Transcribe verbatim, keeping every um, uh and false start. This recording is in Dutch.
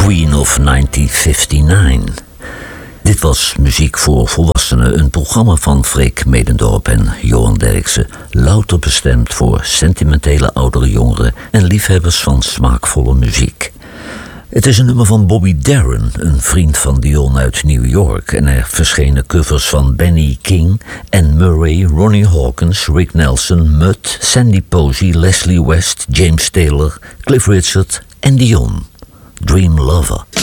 Queen of negentien vijfennegentig. Dit was Muziek voor Volwassenen, een programma van Freek Medendorp en Johan Derksen, louter bestemd voor sentimentele oudere jongeren en liefhebbers van smaakvolle muziek. Het is een nummer van Bobby Darin, een vriend van Dion uit New York, en er verschenen covers van Benny King, Anne Murray, Ronnie Hawkins, Rick Nelson, Mutt, Sandy Posey, Leslie West, James Taylor, Cliff Richard en Dion. Dream Lover.